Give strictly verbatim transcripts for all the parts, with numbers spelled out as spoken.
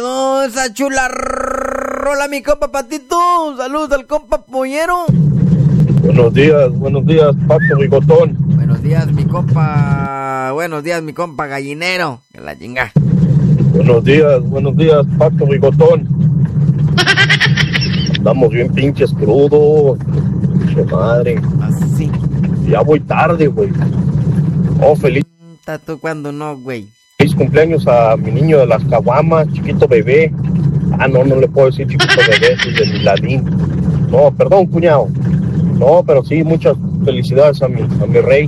Oh, esa chula rola, mi compa Patito. Saludos al compa Pollero. Buenos días, buenos días, Pato Bigotón. Buenos días, mi compa. Buenos días, mi compa Gallinero. Que la chinga. Buenos días, buenos días, Pato Bigotón. Andamos bien pinches crudos. Pinche madre. Así. Ya voy tarde, güey. Oh, feliz. ¿Tú cuándo no, güey? Feliz cumpleaños a mi niño de las caguamas, chiquito bebé. Ah, no, no le puedo decir chiquito bebé, es de Miladín. No, perdón, cuñado. No, pero sí, muchas felicidades a mi, a mi rey.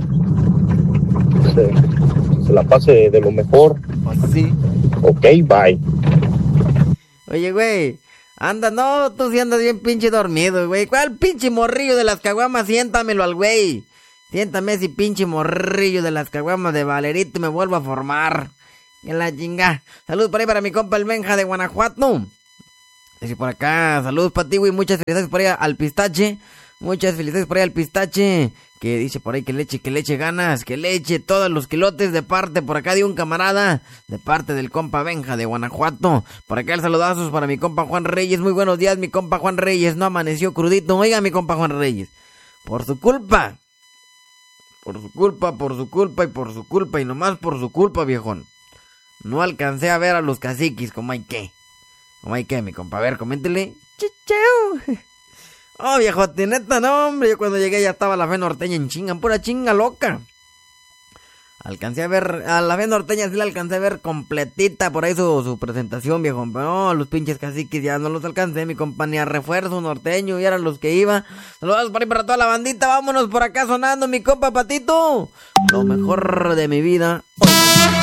Se, se la pase de, de lo mejor. Así. Ok, bye. Oye, güey. Anda, no, tú sí andas bien pinche dormido, güey. ¿Cuál pinche morrillo de las caguamas? Siéntamelo al güey. Siéntame ese pinche morrillo de las caguamas de Valerito y me vuelvo a formar. En la chinga. Saludos por ahí para mi compa el Benja de Guanajuato. Dice por acá, saludos para ti, güey. Muchas felicidades por ahí al pistache. Muchas felicidades por ahí al pistache. Que dice por ahí que le eche, que le eche ganas. Que le eche todos los quilotes de parte por acá de un camarada. De parte del compa Benja de Guanajuato. Por acá el saludazos para mi compa Juan Reyes. Muy buenos días, mi compa Juan Reyes. No amaneció crudito. Oiga, mi compa Juan Reyes. Por su culpa. Por su culpa, por su culpa y por su culpa. Y nomás por su culpa, viejón. No alcancé a ver a los caciquis como hay que. Como hay que, mi compa. A ver, coméntele. Chichau. Oh, viejote, neta, no, hombre. Yo cuando llegué ya estaba la fe norteña en chinga, pura chinga loca. Alcancé a ver, a la fe norteña sí la alcancé a ver completita por ahí su, su presentación, viejo. Pero no, los pinches caciquis ya no los alcancé, mi compañía. Refuerzo norteño y eran los que iba. Saludos por ahí para toda la bandita. Vámonos por acá sonando, mi compa Patito. Lo mejor de mi vida.